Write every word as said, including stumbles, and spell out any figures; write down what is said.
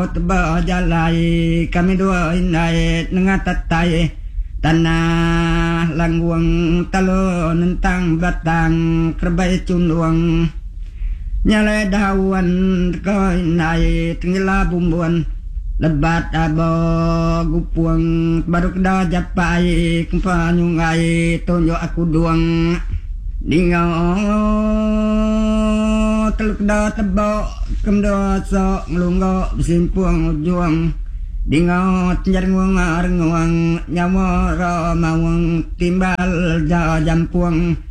teba jalai kami dua inai nengatatay tanah langguang talo nentang batang kerbay cunduang nyalai dawan ko inai tingila bumbuan lebat abo gupuang baru keda japai kempanyungai tonjo aku duang dingau teluk da tebo kemdo so ngelunggo simpuang ujuang dingau tinjar nguang arnguang nyawa ra mawang timbal ja jampuang